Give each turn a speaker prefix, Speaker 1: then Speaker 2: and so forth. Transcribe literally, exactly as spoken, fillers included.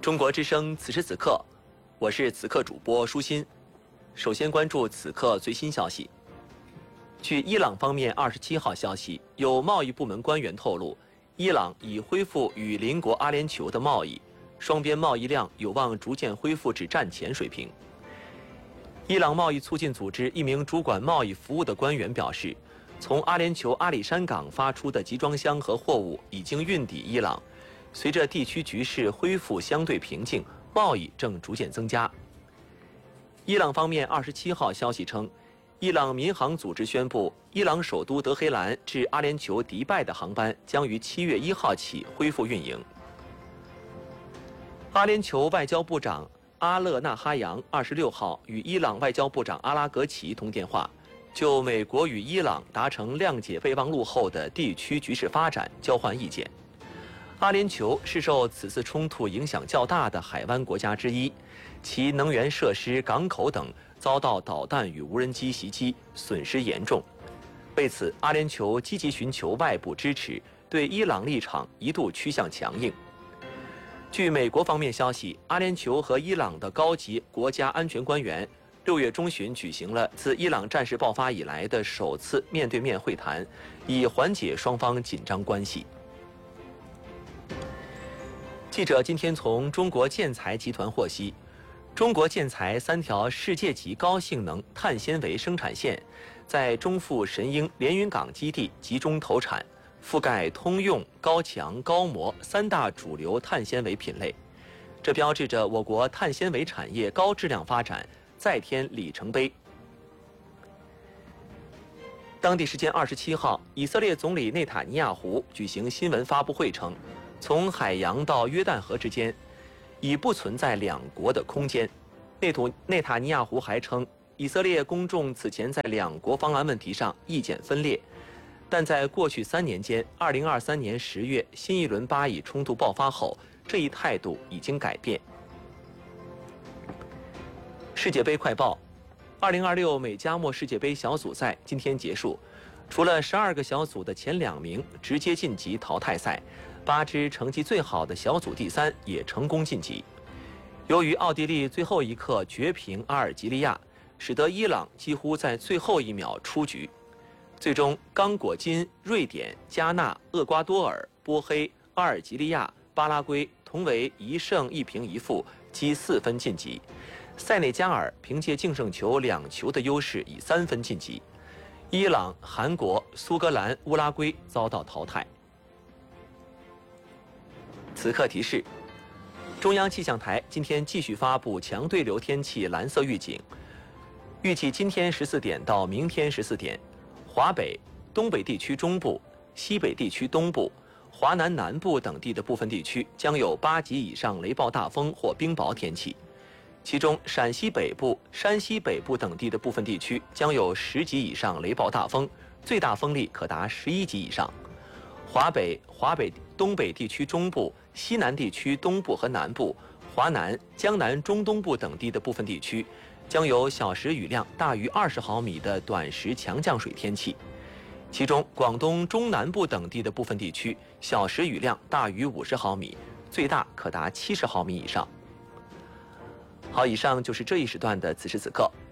Speaker 1: 中国之声此时此刻，我是此刻主播舒心。首先关注此刻最新消息。据伊朗方面二十七号消息，有贸易部门官员透露，伊朗已恢复与邻国阿联酋的贸易，双边贸易量有望逐渐恢复至战前水平。伊朗贸易促进组织一名主管贸易服务的官员表示，从阿联酋阿里山港发出的集装箱和货物已经运抵伊朗。随着地区局势恢复相对平静，贸易正逐渐增加。伊朗方面二十七号消息称，伊朗民航组织宣布，伊朗首都德黑兰至阿联酋迪拜的航班将于七月一号起恢复运营。阿联酋外交部长阿勒纳哈扬二十六号与伊朗外交部长阿拉格齐通电话，就美国与伊朗达成谅解备忘录后的地区局势发展交换意见。阿联酋是受此次冲突影响较大的海湾国家之一，其能源设施、港口等遭到导弹与无人机袭击，损失严重。为此，阿联酋积极寻求外部支持，对伊朗立场一度趋向强硬。据美国方面消息，阿联酋和伊朗的高级国家安全官员六月中旬举行了自伊朗战事爆发以来的首次面对面会谈，以缓解双方紧张关系。记者今天从中国建材集团获悉，中国建材三条世界级高性能碳纤维生产线在中富神鹰连云港基地集中投产，覆盖通用、高强、高模三大主流碳纤维品类。这标志着我国碳纤维产业高质量发展再添里程碑。当地时间二十七号，以色列总理内塔尼亚胡举行新闻发布会称，从海洋到约旦河之间，已不存在两国的空间。内图内塔尼亚胡还称，以色列公众此前在两国方案问题上意见分裂，但在过去三年间，二零二三年十月新一轮巴以冲突爆发后，这一态度已经改变。世界杯快报：二零二六美加墨世界杯小组赛今天结束，除了十二个小组的前两名直接晋级淘汰赛，八支成绩最好的小组第三也成功晋级。由于奥地利最后一刻绝平阿尔及利亚，使得伊朗几乎在最后一秒出局。最终，刚果金、瑞典、加纳、厄瓜多尔、波黑、阿尔及利亚、巴拉圭同为一胜一平一负，积四分晋级。塞内加尔凭借净胜球两球的优势以三分晋级。伊朗、韩国、苏格兰、乌拉圭遭到淘汰。此刻提示：中央气象台今天继续发布强对流天气蓝色预警，预计今天十四点到明天十四点，华北、东北地区中部、西北地区东部、华南南部等地的部分地区将有八级以上雷暴大风或冰雹天气，其中陕西北部、山西北部等地的部分地区将有十级以上雷暴大风，最大风力可达十一级以上。华北、华北东北地区中部、西南地区东部和南部、华南、江南中东部等地的部分地区将有小时雨量大于二十毫米的短时强降水天气，其中广东中南部等地的部分地区小时雨量大于五十毫米，最大可达七十毫米以上。好，以上就是这一时段的此时此刻。